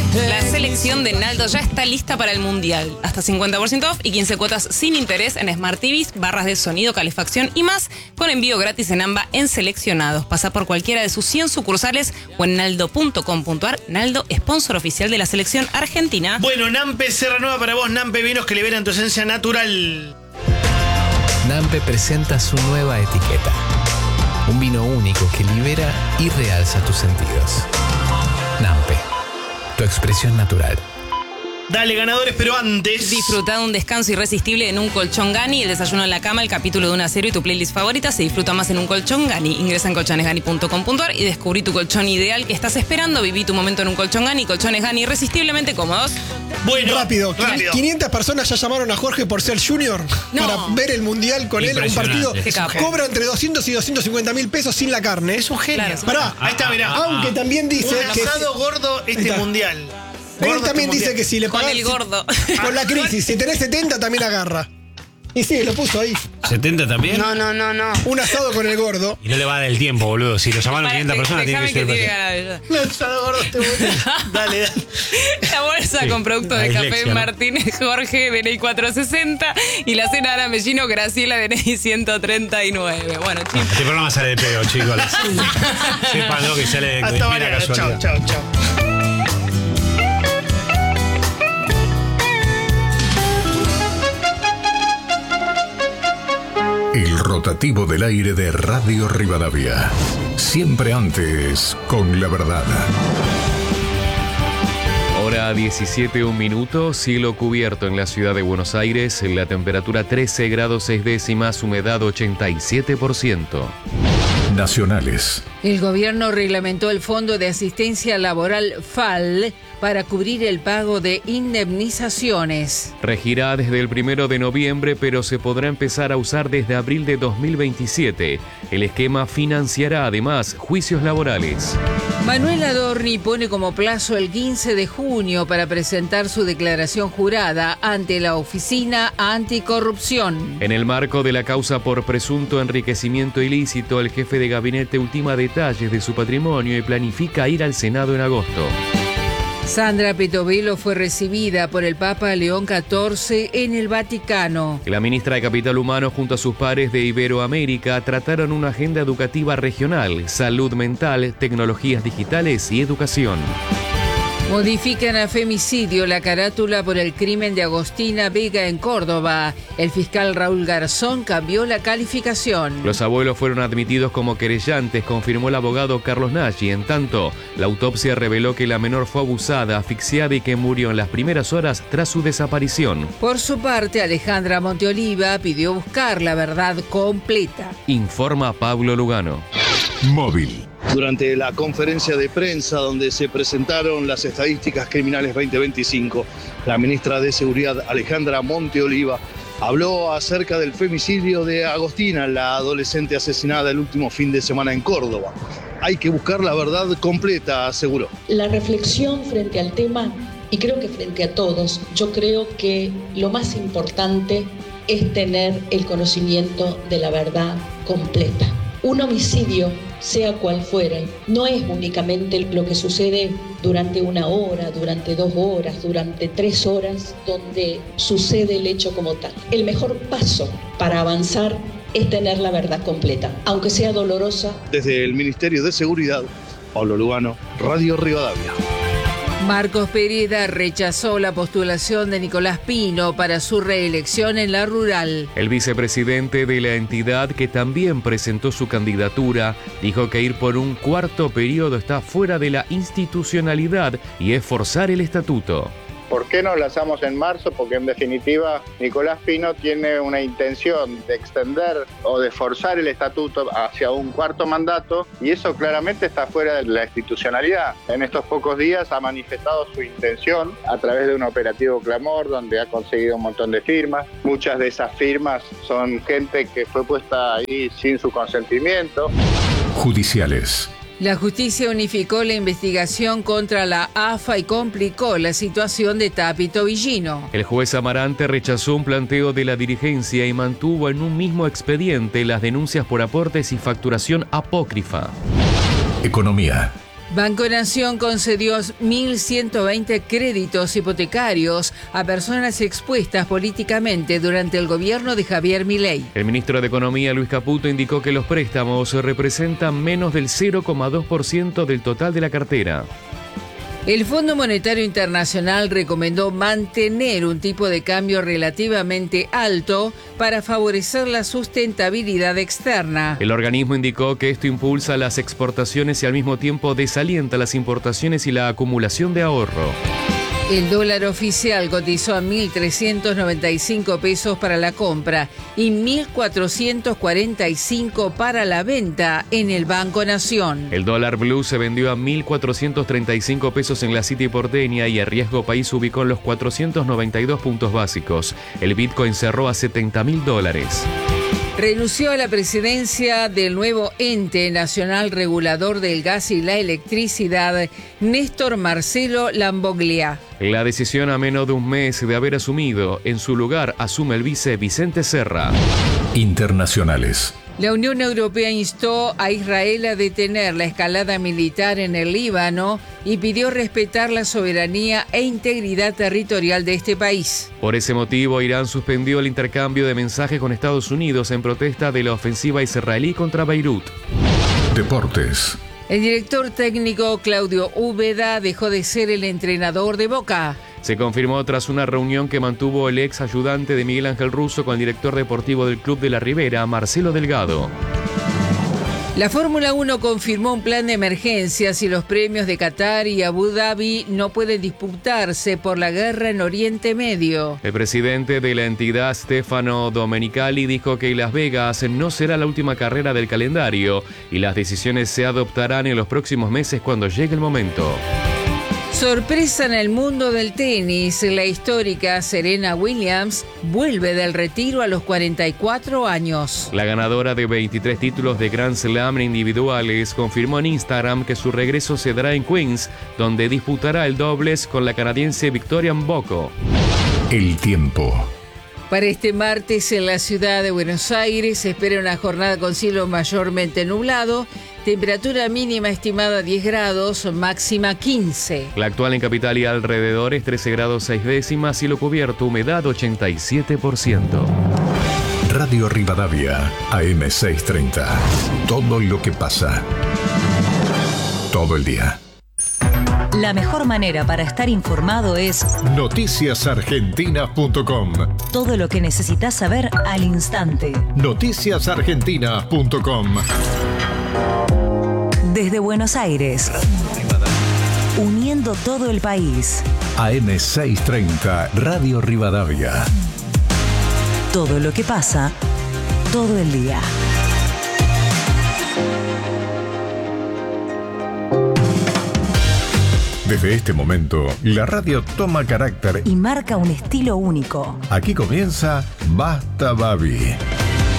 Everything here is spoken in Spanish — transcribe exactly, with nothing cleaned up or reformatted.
La selección de Naldo ya está lista para el Mundial. Hasta cincuenta por ciento off y quince cuotas sin interés en Smart T Vs, barras de sonido, calefacción y más, con envío gratis en AMBA en seleccionados. Pasa por cualquiera de sus cien sucursales o en naldo punto com punto ar. Naldo, sponsor oficial de la selección argentina. Bueno, Nampe se renueva para vos. Nampe, vinos que liberan tu esencia natural. Nampe presenta su nueva etiqueta. Un vino único que libera y realza tus sentidos. Nampe, tu expresión natural. Dale, ganadores, pero antes... Disfruta de un descanso irresistible en un colchón Gani, el desayuno en la cama, el capítulo de una serie y tu playlist favorita se disfruta más en un colchón Gani. Ingresa en colchones gani punto com punto ar y descubrí tu colchón ideal que estás esperando. Viví tu momento en un colchón Gani. Colchones Gani irresistiblemente cómodos. Bueno, rápido, rápido. quinientas personas ya llamaron a Jorge por ser junior No. para ver el mundial con él, un partido. Qué capo. Cobra entre doscientos y doscientos cincuenta mil pesos sin la carne. Es un genio. Claro, Pará, Ahí está, mirá. aunque también dice Un que asado gordo este está. mundial. él Gordo también este dice mundial. que si le Con pagás el gordo. con la crisis, si tenés setenta también agarra. Y sí, lo puso ahí. ¿setenta también? No, no, no, no. Un asado con el gordo. Y no le va a dar el tiempo, boludo. Si lo llamaron quinientas personas, tiene que Déjame que ser. tiene ganas. Un asado gordo este mundial. Dale, dale. La bolsa Sí, con productos la de Café dislexia, ¿no? Martínez Jorge, D N I cuatrocientos sesenta, y la cena de Mellino Graciela, D N I ciento treinta y nueve. Bueno, chicos. Este programa sale de pedo, chicos. Sépanlo que sale de Hasta mera mañana. Chao, casualidad. chao, chao. El rotativo del aire de Radio Rivadavia. Siempre antes con la verdad. Hora diecisiete, un minuto, cielo cubierto en la ciudad de Buenos Aires, la temperatura trece grados seis décimas, humedad ochenta y siete por ciento. Nacionales. El gobierno reglamentó el Fondo de Asistencia Laboral F A L para cubrir el pago de indemnizaciones. Regirá desde el primero de noviembre, pero se podrá empezar a usar desde abril de dos mil veintisiete. El esquema financiará además juicios laborales. Manuel Adorni pone como plazo el quince de junio para presentar su declaración jurada ante la Oficina Anticorrupción. En el marco de la causa por presunto enriquecimiento ilícito, el jefe de gabinete ultima detalles de su patrimonio y planifica ir al Senado en agosto. Sandra Petovelo fue recibida por el Papa León catorce en el Vaticano. La ministra de Capital Humano junto a sus pares de Iberoamérica trataron una agenda educativa regional, salud mental, tecnologías digitales y educación. Modifican a femicidio la carátula por el crimen de Agostina Vega en Córdoba. El fiscal Raúl Garzón cambió la calificación. Los abuelos fueron admitidos como querellantes, confirmó el abogado Carlos Nagy. En tanto, la autopsia reveló que la menor fue abusada, asfixiada y que murió en las primeras horas tras su desaparición. Por su parte, Alejandra Monteoliva pidió buscar la verdad completa. Informa Pablo Lugano. Móvil. Durante la conferencia de prensa donde se presentaron las estadísticas criminales veinte veinticinco, la ministra de Seguridad Alejandra Monteoliva habló acerca del femicidio de Agostina, la adolescente asesinada el último fin de semana en Córdoba. Hay que buscar la verdad completa, aseguró. La reflexión frente al tema, y creo que frente a todos, yo creo que lo más importante es tener el conocimiento de la verdad completa. Un homicidio, sea cual fuere, no es únicamente lo que sucede durante una hora, durante dos horas, durante tres horas, donde sucede el hecho como tal. El mejor paso para avanzar es tener la verdad completa, aunque sea dolorosa. Desde el Ministerio de Seguridad, Pablo Lugano, Radio Rivadavia. Marcos Pereda rechazó la postulación de Nicolás Pino para su reelección en la rural. El vicepresidente de la entidad, que también presentó su candidatura, dijo que ir por un cuarto periodo está fuera de la institucionalidad y es forzar el estatuto. ¿Por qué nos lanzamos en marzo? Porque en definitiva Nicolás Pino tiene una intención de extender o de forzar el estatuto hacia un cuarto mandato y eso claramente está fuera de la institucionalidad. En estos pocos días ha manifestado su intención a través de un operativo Clamor donde ha conseguido un montón de firmas. Muchas de esas firmas son gente que fue puesta ahí sin su consentimiento. Judiciales. La justicia unificó la investigación contra la A F A y complicó la situación de Tapito Villino. El juez Amarante rechazó un planteo de la dirigencia y mantuvo en un mismo expediente las denuncias por aportes y facturación apócrifa. Economía. Banco Nación concedió mil ciento veinte créditos hipotecarios a personas expuestas políticamente durante el gobierno de Javier Milei. El ministro de Economía, Luis Caputo, indicó que los préstamos representan menos del cero coma dos por ciento del total de la cartera. El Fondo Monetario Internacional recomendó mantener un tipo de cambio relativamente alto para favorecer la sustentabilidad externa. El organismo indicó que esto impulsa las exportaciones y al mismo tiempo desalienta las importaciones y la acumulación de ahorro. El dólar oficial cotizó a mil trescientos noventa y cinco pesos para la compra y mil cuatrocientos cuarenta y cinco para la venta en el Banco Nación. El dólar blue se vendió a mil cuatrocientos treinta y cinco pesos en la City porteña y el riesgo país ubicó en los cuatrocientos noventa y dos puntos básicos. El Bitcoin cerró a setenta mil dólares. Renunció a la presidencia del nuevo ente nacional regulador del gas y la electricidad, Néstor Marcelo Lamboglia. La decisión a menos de un mes de haber asumido, en su lugar asume el vice Vicente Serra. Internacionales. La Unión Europea instó a Israel a detener la escalada militar en el Líbano y pidió respetar la soberanía e integridad territorial de este país. Por ese motivo, Irán suspendió el intercambio de mensajes con Estados Unidos en protesta de la ofensiva israelí contra Beirut. Deportes. El director técnico Claudio Úbeda dejó de ser el entrenador de Boca. Se confirmó tras una reunión que mantuvo el ex ayudante de Miguel Ángel Russo con el director deportivo del Club de la Ribera, Marcelo Delgado. La Fórmula uno confirmó un plan de emergencia si los premios de Qatar y Abu Dhabi no pueden disputarse por la guerra en Oriente Medio. El presidente de la entidad, Stefano Domenicali, dijo que Las Vegas no será la última carrera del calendario y las decisiones se adoptarán en los próximos meses cuando llegue el momento. Sorpresa en el mundo del tenis, la histórica Serena Williams vuelve del retiro a los cuarenta y cuatro años. La ganadora de veintitrés títulos de Grand Slam individuales confirmó en Instagram que su regreso se dará en Queens, donde disputará el dobles con la canadiense Victoria Mboko. El tiempo. Para este martes en la ciudad de Buenos Aires se espera una jornada con cielo mayormente nublado, temperatura mínima estimada diez grados, máxima quince. La actual en capital y alrededores trece grados seis décimas, cielo cubierto, humedad ochenta y siete por ciento. Radio Rivadavia, A M seiscientos treinta. Todo lo que pasa. Todo el día. La mejor manera para estar informado es noticias argentinas punto com. Todo lo que necesitas saber al instante. noticias argentinas punto com. Desde Buenos Aires, uniendo todo el país. A M seiscientos treinta, Radio Rivadavia. Todo lo que pasa, todo el día. Desde este momento, la radio toma carácter y marca un estilo único. Aquí comienza Basta Babi.